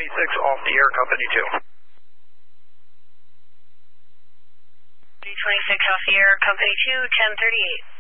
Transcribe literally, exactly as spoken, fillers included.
twenty-six off the air, Company two. twenty-six off the air, Company two, ten thirty-eight.